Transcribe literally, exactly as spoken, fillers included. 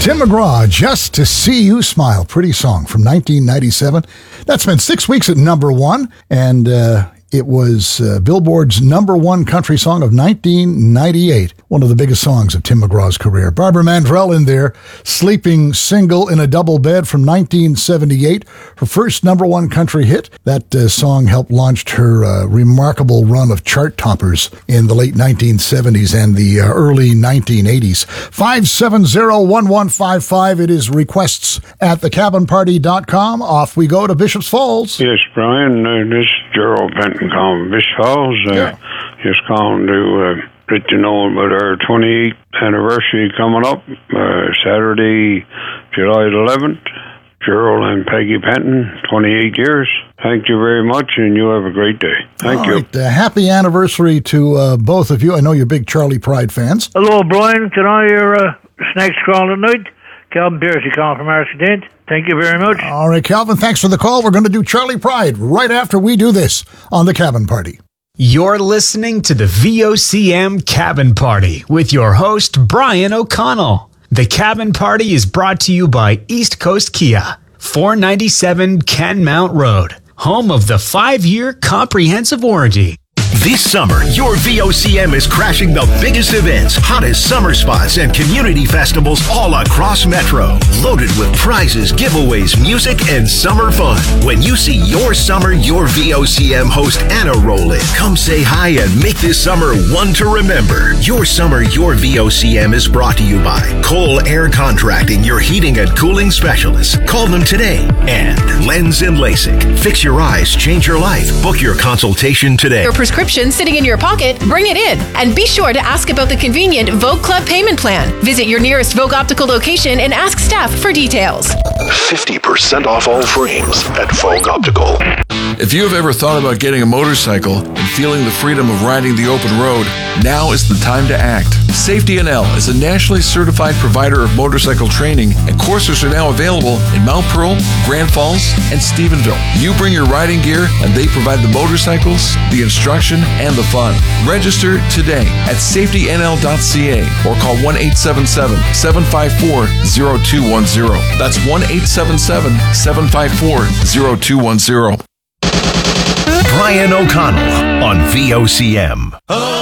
Tim McGraw, Just to See You Smile. Pretty song from nineteen ninety-seven. That spent six weeks at number one, and uh, it was uh, Billboard's number one country song of nineteen ninety-eight. One of the biggest songs of Tim McGraw's career. Barbara Mandrell in there, Sleeping Single in a Double Bed from nineteen seventy-eight. Her first number one country hit. That uh, song helped launch her uh, remarkable run of chart toppers in the late nineteen seventies and the uh, early nineteen eighties. five seven zero, one one five five. It is requests at the cabin party dot com. Off we go to Bishop's Falls. Yes, Brian. Uh, this is Gerald Benton calling Bishop's Falls. Uh, Yeah. Just calling to uh, let you know about our twenty-eighth anniversary coming up, uh, Saturday, July eleventh. Gerald and Peggy Benton, twenty-eight years. Thank you very much, and you have a great day. Thank All you. right, uh, happy anniversary to uh, both of you. I know you're big Charlie Pride fans. Hello, Brian. Can I hear uh, Snakes Crawl at Night? Calvin Piercy calling from Arcadent. Thank you very much. All right, Calvin, thanks for the call. We're going to do Charlie Pride right after we do this on the Cabin Party. You're listening to the V O C M Cabin Party with your host, Brian O'Connell. The Cabin Party is brought to you by East Coast Kia, four ninety-seven Canmount Road, home of the five-year comprehensive warranty. This summer, your V O C M is crashing the biggest events, hottest summer spots, and community festivals all across Metro. Loaded with prizes, giveaways, music, and summer fun. When you see your summer, your V O C M host Anna roll in. Come say hi and make this summer one to remember. Your summer, your V O C M is brought to you by Cole Air Contracting, your heating and cooling specialists. Call them today. And Lens and LASIK. Fix your eyes, change your life. Book your consultation today. Your prescription sitting in your pocket, bring it in. And be sure to ask about the convenient Vogue Club payment plan. Visit your nearest Vogue Optical location and ask staff for details. fifty percent off all frames at Vogue Optical. If you have ever thought about getting a motorcycle and feeling the freedom of riding the open road, now is the time to act. Safety N L is a nationally certified provider of motorcycle training, and courses are now available in Mount Pearl, Grand Falls, and Stephenville. You bring your riding gear, and they provide the motorcycles, the instruction, and the fun. Register today at safety N L dot C A or call one eight seven seven, seven five four, zero two one zero. That's one eight seven seven, seven five four, zero two one zero. Brian O'Connell on V O C M.